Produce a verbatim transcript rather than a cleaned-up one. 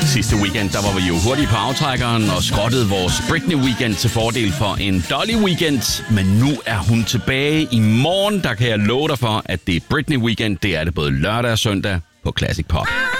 Sidste weekend, der var vi jo hurtigt på aftrækkeren og skrottede vores Britney-weekend til fordel for en Dolly-weekend. Men nu er hun tilbage i morgen. Der kan jeg love dig for, at det er Britney-weekend. Det er det både lørdag og søndag på Classic Pop.